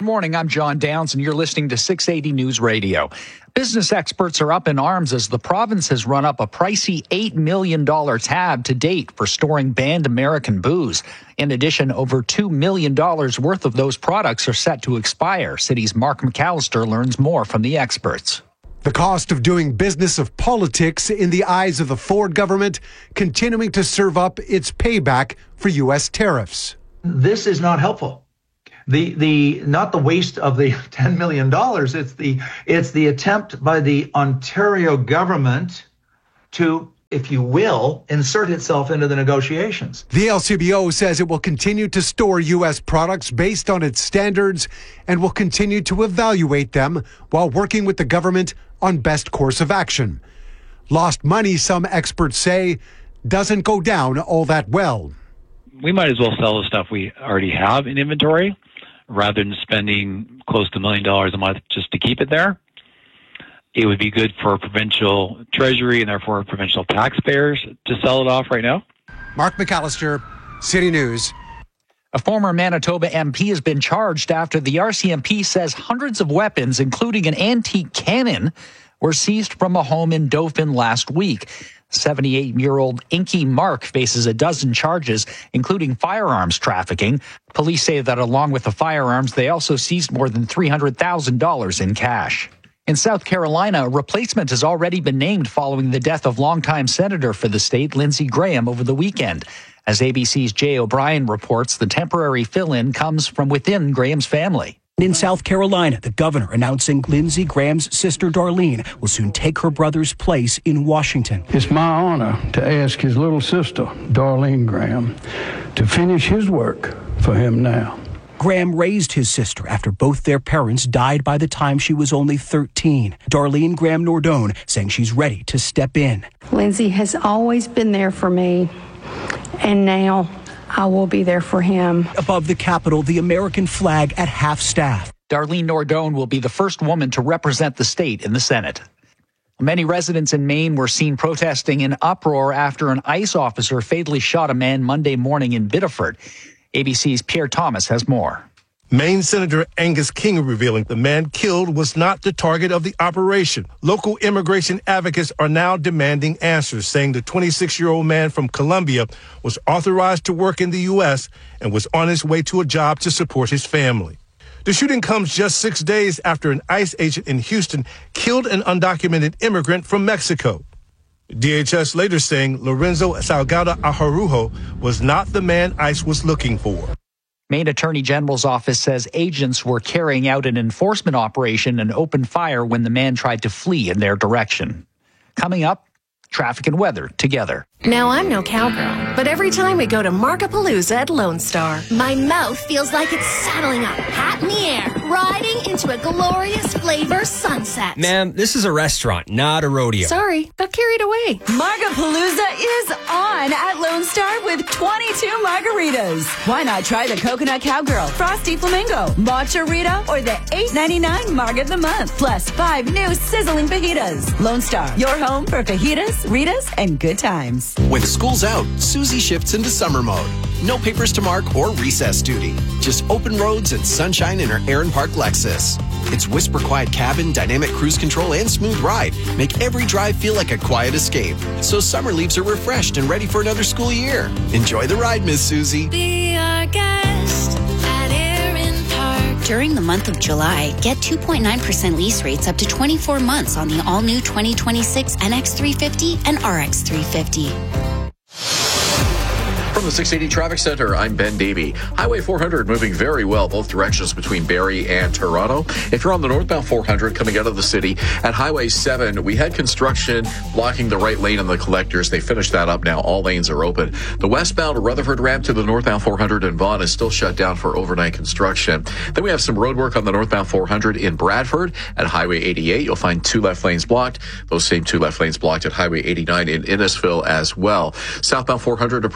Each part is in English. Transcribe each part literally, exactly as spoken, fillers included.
Good morning, I'm John Downs, and you're listening to six eighty News Radio. Business experts are up in arms as the province has run up a pricey eight million dollars tab to date for storing banned American booze. In addition, over two million dollars worth of those products are set to expire. City's Mark McAllister learns more from the experts. The cost of doing business of politics in the eyes of the Ford government continuing to serve up its payback for U S tariffs. This is not helpful. The the not the waste of the ten million dollars, it's the it's the attempt by the Ontario government to, if you will, insert itself into the negotiations. The L C B O says it will continue to store U S products based on its standards and will continue to evaluate them while working with the government on best course of action. Lost money, some experts say, doesn't go down all that well. We might as well sell the stuff we already have in inventory rather than spending close to a million dollars a month just to keep it there. It would be good for provincial treasury and therefore provincial taxpayers to sell it off right now. Mark McAllister, City News. A former Manitoba M P has been charged after the R C M P says hundreds of weapons, including an antique cannon, were seized from a home in Dauphin last week. seventy-eight-year-old Inky Mark faces a dozen charges, including firearms trafficking. Police say that along with the firearms, they also seized more than three hundred thousand dollars in cash. In South Carolina, a replacement has already been named following the death of longtime senator for the state, Lindsey Graham, over the weekend. As A B C's Jay O'Brien reports, the temporary fill-in comes from within Graham's family. In South Carolina, the governor announcing Lindsey Graham's sister Darlene will soon take her brother's place in Washington. It's my honor to ask his little sister, Darlene Graham, to finish his work for him now. Graham raised his sister after both their parents died by the time she was only thirteen. Darlene Graham Nordone saying she's ready to step in. Lindsey has always been there for me, and now I will be there for him. Above the Capitol, the American flag at half-staff. Darlene Nordone will be the first woman to represent the state in the Senate. Many residents in Maine were seen protesting in uproar after an ICE officer fatally shot a man Monday morning in Biddeford. A B C's Pierre Thomas has more. Maine Senator Angus King revealing the man killed was not the target of the operation. Local immigration advocates are now demanding answers, saying the twenty-six-year-old man from Colombia was authorized to work in the U S and was on his way to a job to support his family. The shooting comes just six days after an ICE agent in Houston killed an undocumented immigrant from Mexico. D H S later saying Lorenzo Salgado Ajarujo was not the man ICE was looking for. Maine Attorney General's office says agents were carrying out an enforcement operation and opened fire when the man tried to flee in their direction. Coming up, traffic and weather together. Now, I'm no cowgirl, but every time we go to Markapalooza at Lone Star, my mouth feels like it's saddling up, hat in the air, riding into a glorious flavor sunset. Ma'am, this is a restaurant, not a rodeo. Sorry, got carried away. Markapalooza is on at Lone Star with twenty-two margaritas. Why not try the Coconut Cowgirl, Frosty Flamingo, Matcha Rita, or the eight ninety-nine Marg of the Month, plus five new sizzling fajitas. Lone Star, your home for fajitas, Ritas, and good times. When school's out, Susie shifts into summer mode. No papers to mark or recess duty. Just open roads and sunshine in her Aaron Park Lexus. Its whisper quiet cabin, dynamic cruise control, and smooth ride make every drive feel like a quiet escape. So summer leaves her refreshed and ready for another school year. Enjoy the ride, Miss Susie. Be our guest at Aaron Park. During the month of July, get two point nine percent lease rates up to twenty-four months on the all-new twenty twenty-six N X three fifty and R X three fifty. From the six eighty Traffic Center, I'm Ben Davey. Highway four hundred moving very well both directions between Barrie and Toronto. If you're on the northbound four hundred coming out of the city, at Highway seven, we had construction blocking the right lane on the collectors. They finished that up now. All lanes are open. The westbound Rutherford ramp to the northbound four hundred in Vaughan is still shut down for overnight construction. Then we have some road work on the northbound four hundred in Bradford. At Highway eighty-eight, you'll find two left lanes blocked. Those same two left lanes blocked at Highway eighty-nine in Innisfil as well. Southbound four hundred approaching Innisfil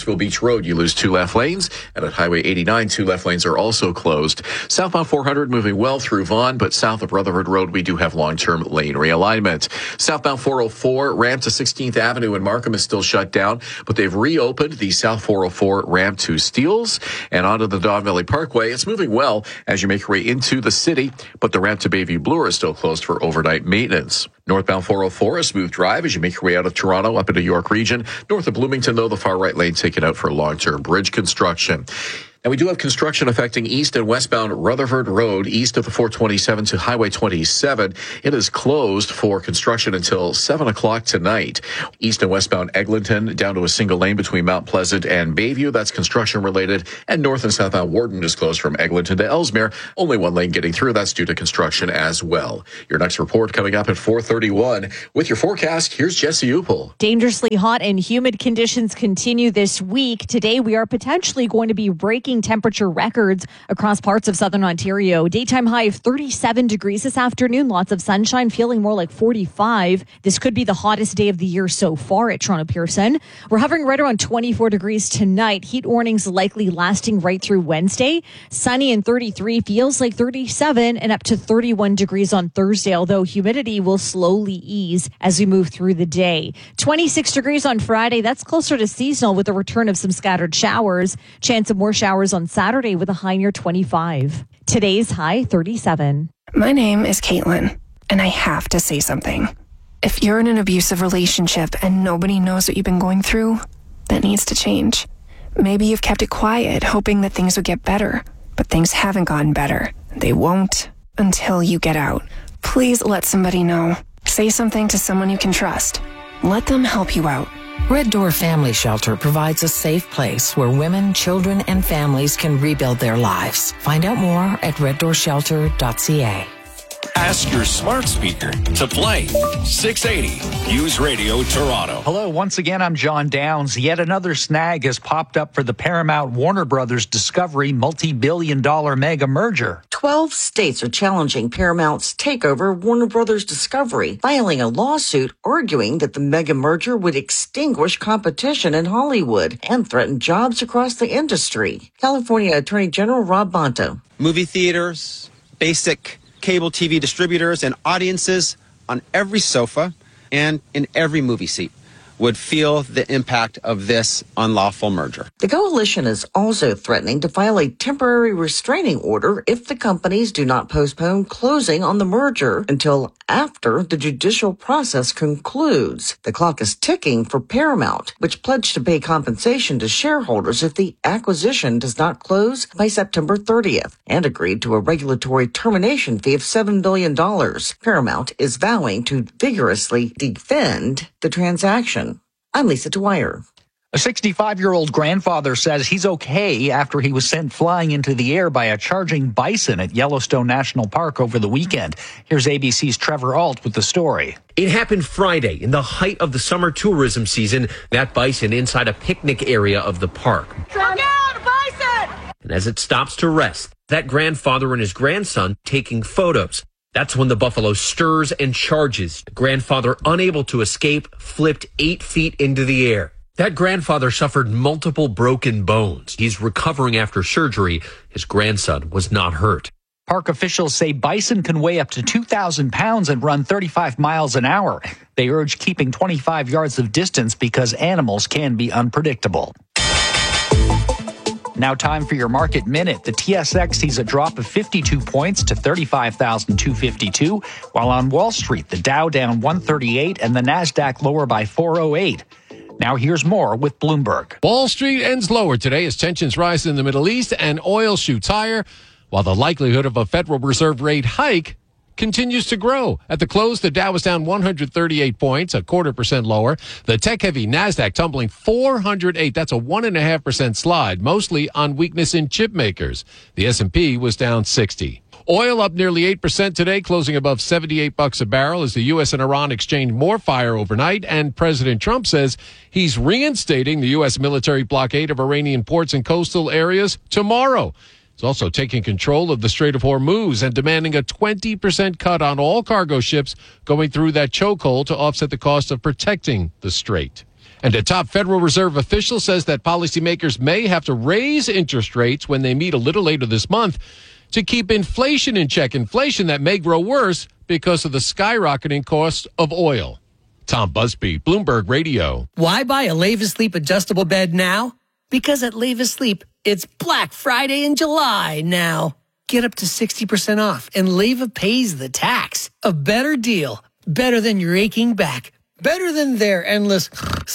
Westville Beach Road, you lose two left lanes. And at Highway eighty-nine, two left lanes are also closed. Southbound four hundred moving well through Vaughan, but south of Rutherford Road, we do have long-term lane realignment. Southbound four oh four ramp to sixteenth Avenue in Markham is still shut down, but they've reopened the South four oh four ramp to Steeles and onto the Don Valley Parkway. It's moving well as you make your way into the city, but the ramp to Bayview Bloor is still closed for overnight maintenance. Northbound four oh four, a smooth drive as you make your way out of Toronto up into York Region. North of Bloomington, though, the far right lane taken out for long-term bridge construction. And we do have construction affecting east and westbound Rutherford Road, east of the four twenty-seven to Highway twenty-seven. It is closed for construction until seven o'clock tonight. East and westbound Eglinton down to a single lane between Mount Pleasant and Bayview. That's construction related. And north and southbound Wharton is closed from Eglinton to Ellesmere. Only one lane getting through. That's due to construction as well. Your next report coming up at four thirty-one. With your forecast, here's Jesse Upel. Dangerously hot and humid conditions continue this week. Today, we are potentially going to be breaking temperature records across parts of southern Ontario. Daytime high of thirty-seven degrees this afternoon. Lots of sunshine, feeling more like forty-five. This could be the hottest day of the year so far at Toronto Pearson. We're hovering right around twenty-four degrees tonight. Heat warnings likely lasting right through Wednesday. Sunny and thirty-three, feels like thirty-seven and up to thirty-one degrees on Thursday, although humidity will slowly ease as we move through the day. twenty-six degrees on Friday. That's closer to seasonal with the return of some scattered showers. Chance of more showers on Saturday with a high near twenty-five. Today's high thirty-seven. My name is Caitlin, and I have to say something. If you're in an abusive relationship and nobody knows what you've been going through, that needs to change. Maybe you've kept it quiet, hoping that things would get better, but things haven't gotten better. They won't until you get out. Please let somebody know. Say something to someone you can trust. Let them help you out. Red Door Family Shelter provides a safe place where women, children, and families can rebuild their lives. Find out more at red door shelter dot c a. Ask your smart speaker to play six eighty News Radio Toronto. Hello, once again, I'm John Downs. Yet another snag has popped up for the Paramount Warner Brothers Discovery multi-billion dollar mega merger. Twelve states are challenging Paramount's takeover of Warner Brothers Discovery, filing a lawsuit arguing that the mega merger would extinguish competition in Hollywood and threaten jobs across the industry. California Attorney General Rob Bonta. Movie theaters, basic cable T V distributors, and audiences on every sofa and in every movie seat would feel the impact of this unlawful merger. The coalition is also threatening to file a temporary restraining order if the companies do not postpone closing on the merger until after the judicial process concludes. The clock is ticking for Paramount, which pledged to pay compensation to shareholders if the acquisition does not close by September thirtieth, and agreed to a regulatory termination fee of seven billion dollars. Paramount is vowing to vigorously defend the transaction. I'm Lisa Dwyer. A sixty-five-year-old grandfather says he's okay after he was sent flying into the air by a charging bison at Yellowstone National Park over the weekend. Here's A B C's Trevor Alt with the story. It happened Friday in the height of the summer tourism season. That bison inside a picnic area of the park. Look out, bison! And as it stops to rest, that grandfather and his grandson taking photos. That's when the buffalo stirs and charges. The grandfather, unable to escape, flipped eight feet into the air. That grandfather suffered multiple broken bones. He's recovering after surgery. His grandson was not hurt. Park officials say bison can weigh up to two thousand pounds and run thirty-five miles an hour. They urge keeping twenty-five yards of distance because animals can be unpredictable. Now time for your market minute. The T S X sees a drop of fifty-two points to thirty-five thousand two hundred fifty-two, while on Wall Street, the Dow down one thirty-eight and the Nasdaq lower by four oh eight. Now here's more with Bloomberg. Wall Street ends lower today as tensions rise in the Middle East and oil shoots higher, while the likelihood of a Federal Reserve rate hike continues to grow. At the close, the Dow was down one hundred thirty-eight points, a quarter percent lower. The tech-heavy Nasdaq tumbling four hundred eight. That's a one point five percent slide, mostly on weakness in chip makers. The S and P was down sixty. Oil up nearly eight percent today, closing above seventy-eight bucks a barrel as the U S and Iran exchanged more fire overnight, and President Trump says he's reinstating the U S military blockade of Iranian ports and coastal areas tomorrow. He's also taking control of the Strait of Hormuz and demanding a twenty percent cut on all cargo ships going through that chokehold to offset the cost of protecting the strait. And a top Federal Reserve official says that policymakers may have to raise interest rates when they meet a little later this month to keep inflation in check. Inflation that may grow worse because of the skyrocketing cost of oil. Tom Busby, Bloomberg Radio. Why buy a Leva Sleep adjustable bed now? Because at Leva Sleep, it's Black Friday in July now. Get up to sixty percent off, and Leva pays the tax. A better deal. Better than your aching back. Better than their endless...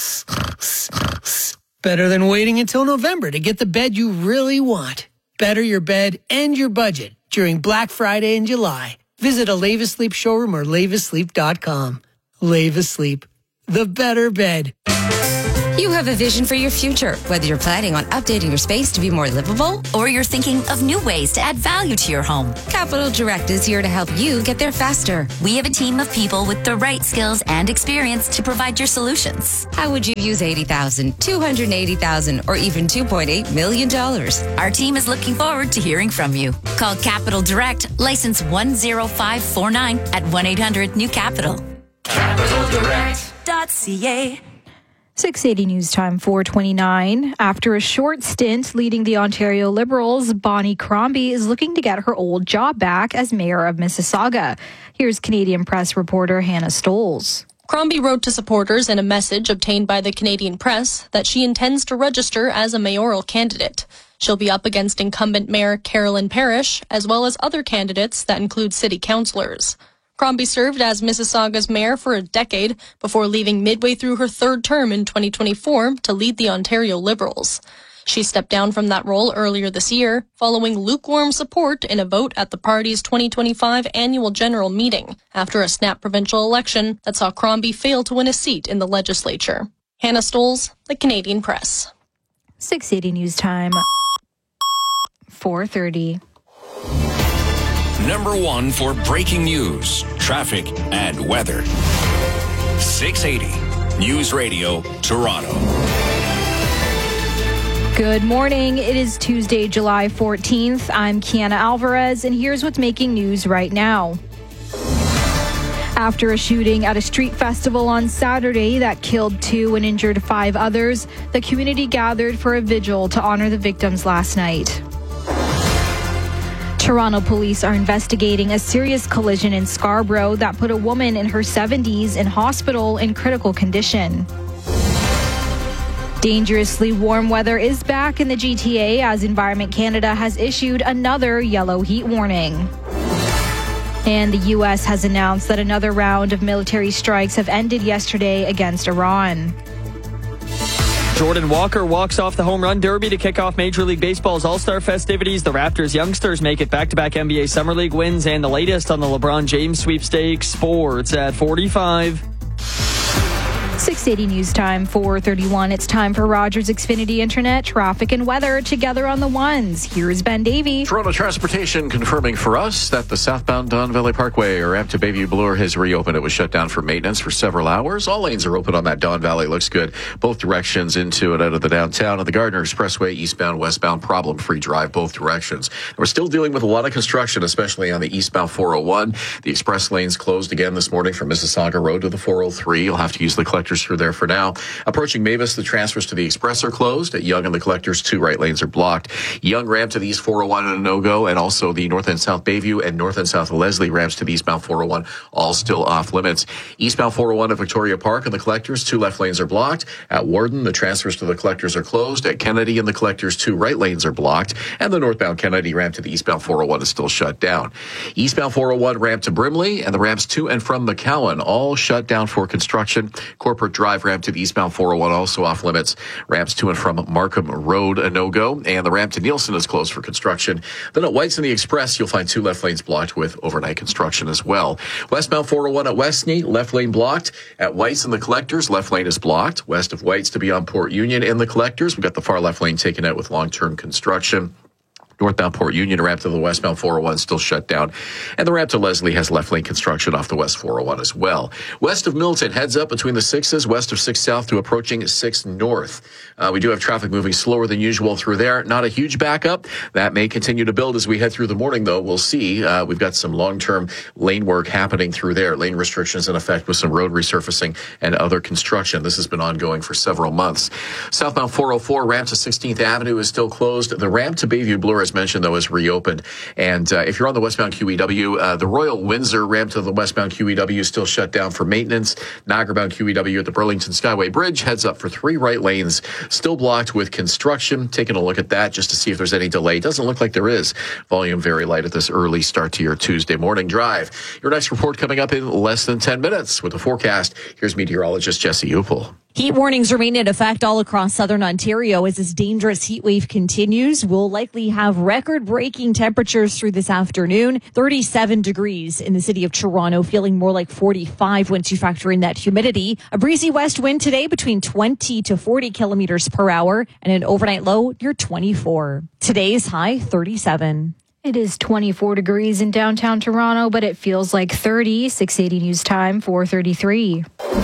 Better than waiting until November to get the bed you really want. Better your bed and your budget during Black Friday in July. Visit a Leva Sleep showroom or leva sleep dot com. Leva Sleep, the better bed. You have a vision for your future, whether you're planning on updating your space to be more livable or you're thinking of new ways to add value to your home. Capital Direct is here to help you get there faster. We have a team of people with the right skills and experience to provide your solutions. How would you use eighty thousand dollars, two hundred eighty thousand dollars, or even two point eight million dollars? Our team is looking forward to hearing from you. Call Capital Direct, license one zero five four nine at one eight hundred new capital. capital direct dot c a. six eighty News Time, four twenty-nine. After a short stint leading the Ontario Liberals, Bonnie Crombie is looking to get her old job back as mayor of Mississauga. Here's Canadian Press reporter Hannah Stoles. Crombie wrote to supporters in a message obtained by the Canadian Press that she intends to register as a mayoral candidate. She'll be up against incumbent Mayor Carolyn Parrish, as well as other candidates that include city councillors. Crombie served as Mississauga's mayor for a decade before leaving midway through her third term in twenty twenty-four to lead the Ontario Liberals. She stepped down from that role earlier this year, following lukewarm support in a vote at the party's twenty twenty-five annual general meeting, after a snap provincial election that saw Crombie fail to win a seat in the legislature. Hannah Stoles, The Canadian Press. six eighty News Time, four thirty. Number one for breaking news, traffic, and weather. six eighty News Radio, Toronto. Good morning. It is Tuesday, July fourteenth. I'm Kiana Alvarez, and here's what's making news right now. After a shooting at a street festival on Saturday that killed two and injured five others, the community gathered for a vigil to honor the victims last night. Toronto police are investigating a serious collision in Scarborough that put a woman in her seventies in hospital in critical condition. Dangerously warm weather is back in the G T A as Environment Canada has issued another yellow heat warning. And the U S has announced that another round of military strikes have ended yesterday against Iran. Jordan Walker walks off the home run derby to kick off Major League Baseball's All-Star festivities. The Raptors youngsters make it back-to-back N B A Summer League wins, and the latest on the LeBron James sweepstakes. Sports at forty-five. six eighty News Time, four thirty-one. It's time for Rogers Xfinity Internet, traffic and weather together on the ones. Here's Ben Davey. Toronto Transportation confirming for us that the southbound Don Valley Parkway or ramp to Bayview Bloor has reopened. It was shut down for maintenance for several hours. All lanes are open on that Don Valley. Looks good. Both directions into and out of the downtown. And the Gardner Expressway, eastbound, westbound, problem-free drive both directions. We're still dealing with a lot of construction, especially on the eastbound four oh one. The express lanes closed again this morning from Mississauga Road to the four oh three. You'll have to use the collectors through there for now. Approaching Mavis, the transfers to the Express are closed. At Yonge and the collectors, two right lanes are blocked. Yonge ramp to the East four oh one and a no-go, and also the North and South Bayview and North and South Leslie ramps to the eastbound four oh one, all still off limits. Eastbound four oh one at Victoria Park and the collectors, two left lanes are blocked. At Warden, the transfers to the collectors are closed. At Kennedy and the collectors, two right lanes are blocked. And the northbound Kennedy ramp to the eastbound four oh one is still shut down. Eastbound four oh one ramp to Brimley and the ramps to and from McCowan, all shut down for construction. Corporate Drive ramp to the eastbound four oh one also off limits. Ramps to and from Markham Road a no-go, and the ramp to Nielsen is closed for construction. Then at White's and the Express, you'll find two left lanes blocked with overnight construction as well. Westbound four oh one at Westney, left lane blocked. At White's and the collectors, left lane is blocked. West of White's to beyond Port Union and the collectors, we've got the far left lane taken out with long-term construction. Northbound Port Union ramp to the westbound four oh one still shut down. And the ramp to Leslie has left lane construction off the west four oh one as well. West of Milton, heads up between the sixes, west of six south to approaching six north. Uh, we do have traffic moving slower than usual through there. Not a huge backup. That may continue to build as we head through the morning, though. We'll see. Uh, we've got some long-term lane work happening through there. Lane restrictions in effect with some road resurfacing and other construction. This has been ongoing for several months. Southbound four oh four ramp to sixteenth Avenue is still closed. The ramp to Bayview Bloor, as mentioned, though, is reopened. And uh, if you're on the westbound Q E W, uh, the Royal Windsor ramp to the westbound Q E W is still shut down for maintenance. Niagara-bound Q E W at the Burlington Skyway Bridge heads up for three right lanes, still blocked with construction. Taking a look at that just to see if there's any delay. Doesn't look like there is. Volume very light at this early start to your Tuesday morning drive. Your next report coming up in less than ten minutes with the forecast. Here's meteorologist Jesse Upel. Heat warnings remain in effect all across southern Ontario as this dangerous heat wave continues. We'll likely have record-breaking temperatures through this afternoon. thirty-seven degrees in the city of Toronto, feeling more like forty-five once you factor in that humidity. A breezy west wind today between twenty to forty kilometers per hour and an overnight low near twenty-four. Today's high, thirty-seven. It is twenty-four degrees in downtown Toronto, but it feels like thirty. six eighty News Time, four thirty-three.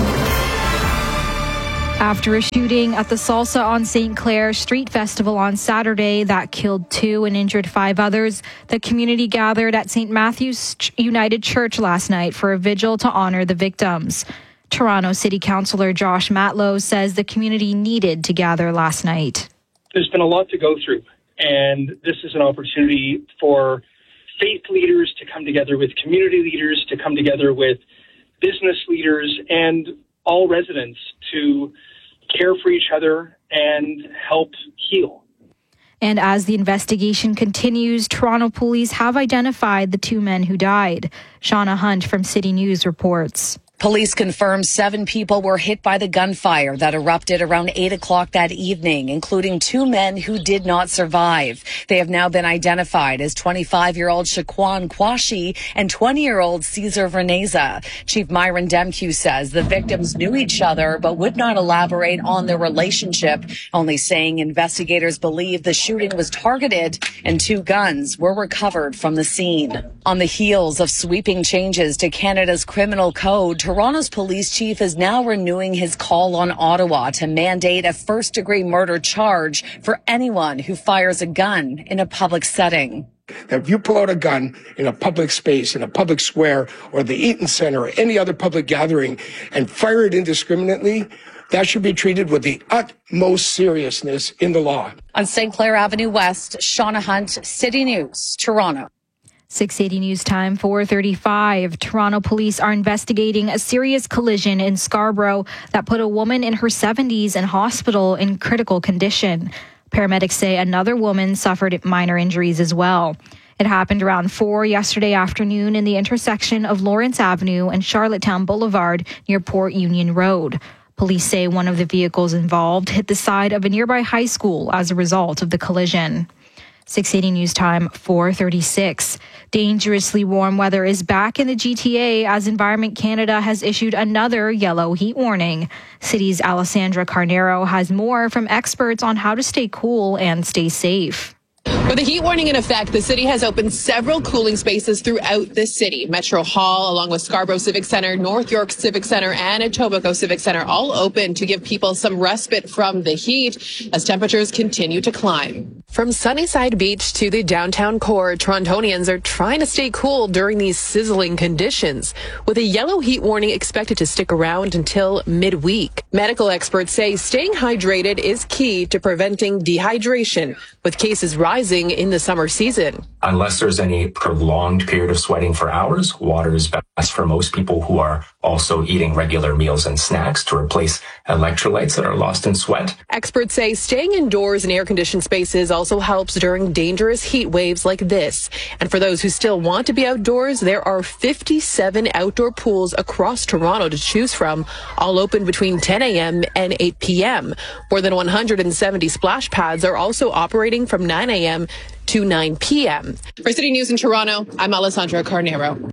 After a shooting at the Salsa on Saint Clair Street Festival on Saturday that killed two and injured five others, the community gathered at Saint Matthew's United Church last night for a vigil to honor the victims. Toronto City Councillor Josh Matlow says the community needed to gather last night. There's been a lot to go through, and this is an opportunity for faith leaders to come together with community leaders, to come together with business leaders, and all residents to care for each other and help heal. And as the investigation continues, Toronto police have identified the two men who died. Shauna Hunt from City News reports. Police confirm seven people were hit by the gunfire that erupted around eight o'clock that evening, including two men who did not survive. They have now been identified as twenty-five-year-old Shaquan Kwashi and twenty-year-old Cesar Verneza. Chief Myron Demkew says the victims knew each other but would not elaborate on their relationship, only saying investigators believe the shooting was targeted and two guns were recovered from the scene. On the heels of sweeping changes to Canada's criminal code, Toronto's police chief is now renewing his call on Ottawa to mandate a first-degree murder charge for anyone who fires a gun in a public setting. That if you pull out a gun in a public space, in a public square, or the Eaton Center, or any other public gathering, and fire it indiscriminately, that should be treated with the utmost seriousness in the law. On Saint Clair Avenue West, Shauna Hunt, City News, Toronto. six eighty News Time, four thirty-five. Toronto police are investigating a serious collision in Scarborough that put a woman in her seventies in hospital in critical condition. Paramedics say another woman suffered minor injuries as well. It happened around four yesterday afternoon in the intersection of Lawrence Avenue and Charlottetown Boulevard near Port Union Road. Police say one of the vehicles involved hit the side of a nearby high school as a result of the collision. six eighty News Time, four thirty-six. Dangerously warm weather is back in the G T A as Environment Canada has issued another yellow heat warning. City's Alessandra Carnero has more from experts on how to stay cool and stay safe. With the heat warning in effect, the city has opened several cooling spaces throughout the city. Metro Hall, along with Scarborough Civic Center, North York Civic Center, and Etobicoke Civic Center, all open to give people some respite from the heat as temperatures continue to climb. From Sunnyside Beach to the downtown core, Torontonians are trying to stay cool during these sizzling conditions, with a yellow heat warning expected to stick around until midweek. Medical experts say staying hydrated is key to preventing dehydration, with cases rising in the summer season. Unless there's any prolonged period of sweating for hours, water is best for most people who are also eating regular meals and snacks to replace electrolytes that are lost in sweat. Experts say staying indoors in air-conditioned spaces also helps during dangerous heat waves like this. And for those who still want to be outdoors, there are fifty-seven outdoor pools across Toronto to choose from, all open between ten a.m. and eight p.m. More than one hundred seventy splash pads are also operating from nine a.m. to nine p.m. For City News in Toronto, I'm Alessandra Carnero.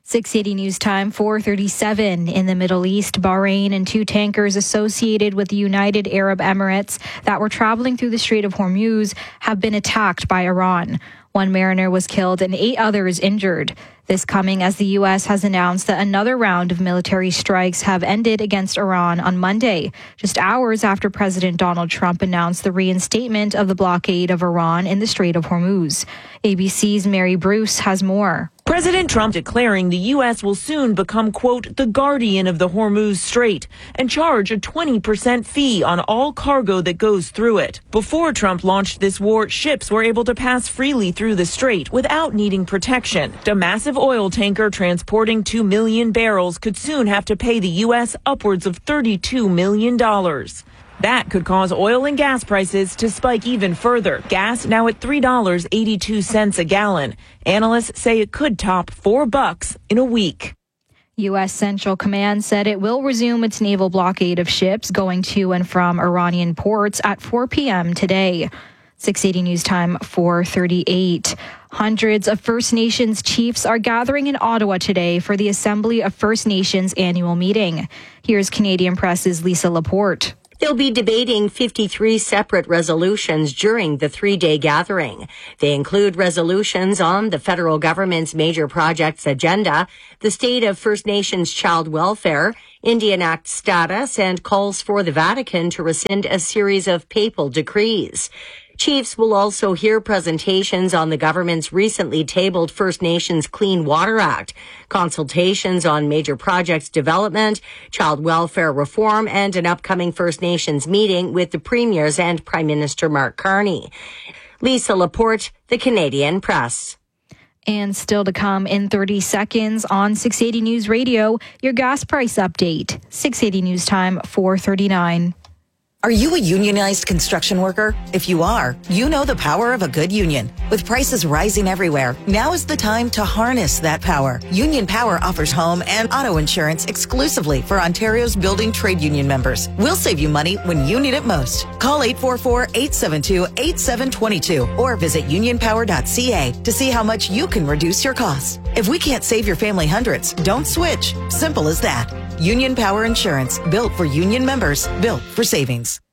six eighty News Time, four thirty-seven. In the Middle East, Bahrain and two tankers associated with the United Arab Emirates that were traveling through the Strait of Hormuz have been attacked by Iran. One mariner was killed and eight others injured. This coming as the U S has announced that another round of military strikes have ended against Iran on Monday, just hours after President Donald Trump announced the reinstatement of the blockade of Iran in the Strait of Hormuz. A B C's Mary Bruce has more. President Trump declaring the U S will soon become, quote, the guardian of the Hormuz Strait and charge a twenty percent fee on all cargo that goes through it. Before Trump launched this war, ships were able to pass freely through the strait without needing protection. A massive oil tanker transporting two million barrels could soon have to pay the U S upwards of thirty-two million dollars. That could cause oil and gas prices to spike even further. Gas now at three dollars and eighty-two cents a gallon. Analysts say it could top four bucks in a week. U S Central Command said it will resume its naval blockade of ships going to and from Iranian ports at four p.m. today. six eighty News Time, four thirty-eight. Hundreds of First Nations chiefs are gathering in Ottawa today for the Assembly of First Nations annual meeting. Here's Canadian Press's Lisa Laporte. They'll be debating fifty-three separate resolutions during the three-day gathering. They include resolutions on the federal government's major projects agenda, the state of First Nations child welfare, Indian Act status, and calls for the Vatican to rescind a series of papal decrees. Chiefs will also hear presentations on the government's recently tabled First Nations Clean Water Act, consultations on major projects development, child welfare reform, and an upcoming First Nations meeting with the premiers and Prime Minister Mark Carney. Lisa Laporte, The Canadian Press. And still to come in thirty seconds on six eighty News Radio, your gas price update. six eighty News Time, four thirty-nine. Are you a unionized construction worker? If you are, you know the power of a good union. With prices rising everywhere, now is the time to harness that power. Union Power offers home and auto insurance exclusively for Ontario's building trade union members. We'll save you money when you need it most. Call eight four four, eight seven two, eight seven two two or visit union power dot c a to see how much you can reduce your costs. If we can't save your family hundreds, don't switch. Simple as that. Union Power Insurance, built for union members, built for savings.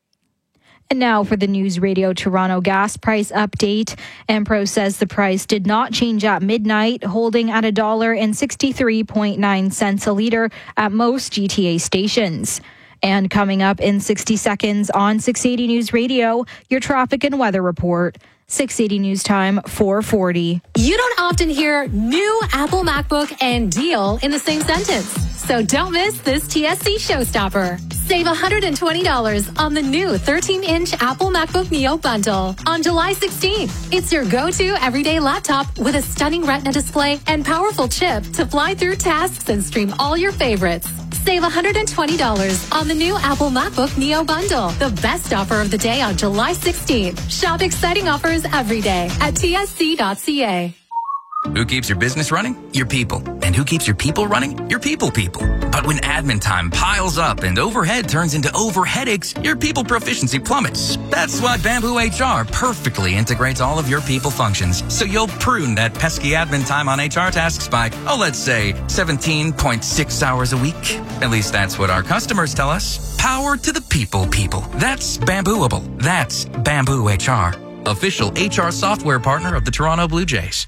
And now for the News Radio Toronto gas price update. Empro says the price did not change at midnight, holding at one dollar and sixty-three point nine cents a litre at most G T A stations. And coming up in sixty seconds on six eighty News Radio, your traffic and weather report. six eighty News Time, four forty. You don't often hear new Apple MacBook and deal in the same sentence. So don't miss this T S C showstopper. Save one hundred twenty dollars on the new thirteen-inch Apple MacBook Neo bundle on July sixteenth. It's your go-to everyday laptop with a stunning Retina display and powerful chip to fly through tasks and stream all your favorites. Save one hundred twenty dollars on the new Apple MacBook Neo bundle, the best offer of the day on July sixteenth. Shop exciting offers every day at T S C dot C A. Who keeps your business running? Your people. And who keeps your people running? Your people people. But when admin time piles up and overhead turns into over headaches, your people proficiency plummets. That's why Bamboo H R perfectly integrates all of your people functions, so you'll prune that pesky admin time on H R tasks by, oh, let's say seventeen point six hours a week. At least that's what our customers tell us. Power to the people people. That's Bambooable. That's Bamboo H R. Official H R software partner of the Toronto Blue Jays.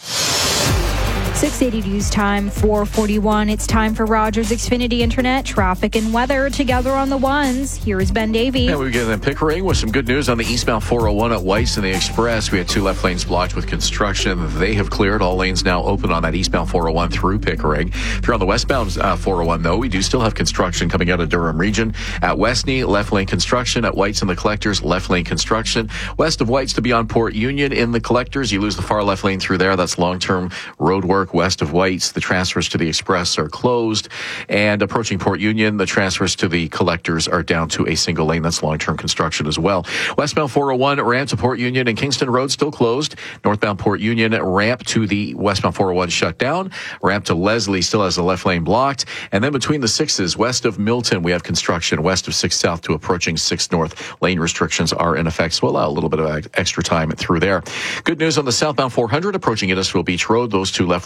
six eighty News Time, four forty-one. It's time for Rogers Xfinity Internet, traffic and weather together on the ones. Here is Ben Davey. Yeah, we get in Pickering with some good news on the eastbound four oh one at Weiss and the Express. We had two left lanes blocked with construction. They have cleared. All lanes now open on that eastbound four oh one through Pickering. If you're on the westbound uh, four oh one, though, we do still have construction coming out of Durham region. At Westney, left lane construction. At Whites and the Collectors, left lane construction. West of Whites to beyond Port Union in the Collectors, you lose the far left lane through there. That's long-term road work. West of Whites, the transfers to the Express are closed. And approaching Port Union, the transfers to the Collectors are down to a single lane. That's long-term construction as well. Westbound four oh one, ramp to Port Union and Kingston Road still closed. Northbound Port Union, ramp to the westbound four oh one shut down. Ramp to Leslie still has the left lane blocked. And then between the sixes, west of Milton, we have construction. West of six South to approaching six North, lane restrictions are in effect. So we'll allow a little bit of extra time through there. Good news on the southbound four hundred, approaching Innisfil Beach Road. Those two left lanes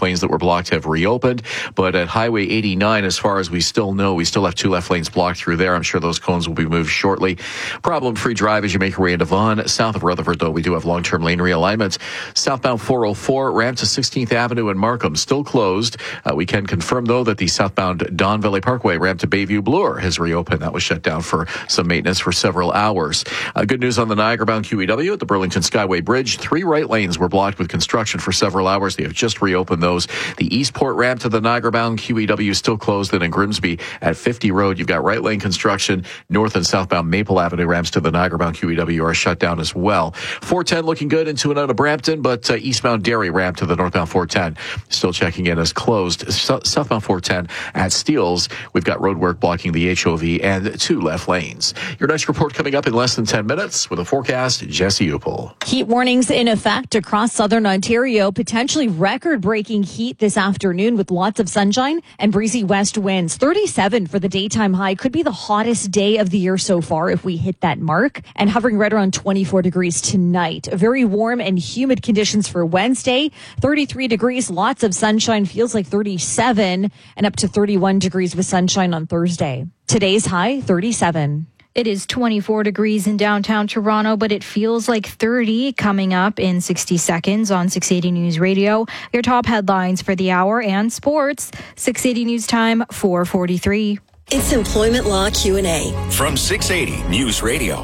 lanes that were blocked have reopened. But at Highway eighty-nine, as far as we still know, we still have two left lanes blocked through there. I'm sure those cones will be moved shortly. Problem-free drive as you make your way into Vaughan. South of Rutherford, though, we do have long-term lane realignment. Southbound four oh four, ramp to sixteenth Avenue and Markham, still closed. Uh, we can confirm, though, that the southbound Don Valley Parkway ramp to Bayview Bloor has reopened. That was shut down for some maintenance for several hours. Uh, good news on the Niagara-bound Q E W at the Burlington Skyway Bridge. Three right lanes were blocked with construction for several hours. They have just reopened those. The Eastport ramp to the Niagara-bound Q E W is still closed. Then in Grimsby at fifty Road, you've got right lane construction. North and southbound Maple Avenue ramps to the Niagara-bound Q E W are shut down as well. four ten looking good into and out of Brampton, but uh, eastbound Derry ramp to the northbound four ten still checking in as closed. So, southbound four ten at Steeles, we've got road work blocking the H O V and two left lanes. Your next report coming up in less than ten minutes with a forecast, Jesse Upel. Heat warnings in effect across southern Ontario. Potentially record-breaking heat this afternoon with lots of sunshine and breezy west winds. thirty-seven for the daytime high. Could be the hottest day of the year so far if we hit that mark. And hovering right around twenty-four degrees tonight. Very warm and humid conditions for Wednesday. thirty-three degrees, lots of sunshine. Feels like thirty-seven and up to thirty-one degrees with sunshine on Thursday. Today's high, thirty-seven. It is twenty-four degrees in downtown Toronto, but it feels like thirty coming up in sixty seconds on six eighty News Radio. Your top headlines for the hour and sports. six eighty News Time, four forty-three. It's Employment Law Q and A from six eighty News Radio.